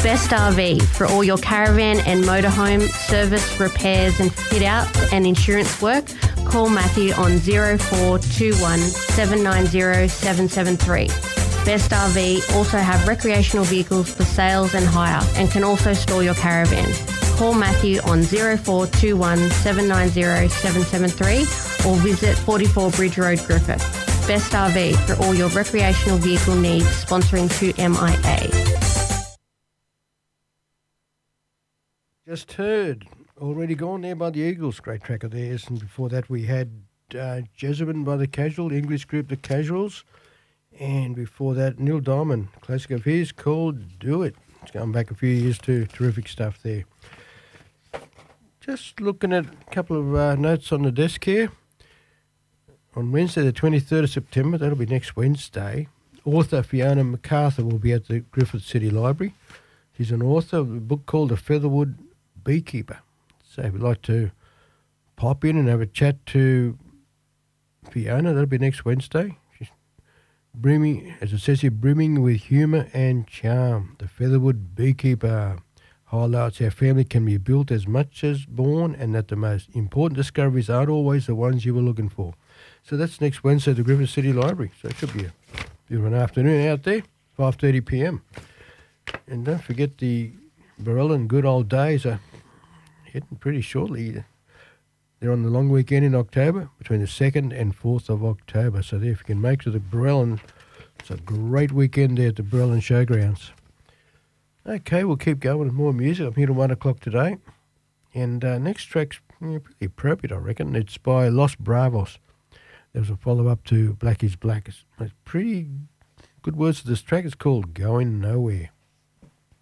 Best RV for all your caravan and motorhome service, repairs and fit outs and insurance work. Call Matthew on 0421 790 773. Best RV also have recreational vehicles for sales and hire and can also store your caravan. Call Matthew on 0421 790 773 or visit 44 Bridge Road, Griffith. Best RV for all your recreational vehicle needs, sponsoring 2MIA. Just heard, already gone there by the Eagles, great track of theirs. And before that we had Jessamine by the Casual, the English group The Casuals. And before that, Neil Diamond, classic of his called Do It. It's going back a few years too. Terrific stuff there. Just looking at a couple of notes on the desk here. On Wednesday, the 23rd of September, that'll be next Wednesday, author Fiona MacArthur will be at the Griffith City Library. She's an author of a book called The Featherwood Beekeeper. So if you'd like to pop in and have a chat to Fiona, that'll be next Wednesday. She's brimming, as it says here, brimming with humour and charm. The Featherwood Beekeeper highlights how family can be built as much as born, and that the most important discoveries aren't always the ones you were looking for. So that's next Wednesday at the Griffith City Library. So it should be a bit of an afternoon out there, 5:30 p.m. And don't forget the Barellan Good Old Days are hitting pretty shortly. They're on the long weekend in October, between the 2nd and 4th of October. So there, if you can make it to the Barellan, it's a great weekend there at the Barellan Showgrounds. Okay, we'll keep going with more music. I'm here till 1 o'clock today. And next track's pretty appropriate, I reckon. It's by Los Bravos. There was a follow-up to Black is Black. It's pretty good words to this track. It's called Going Nowhere.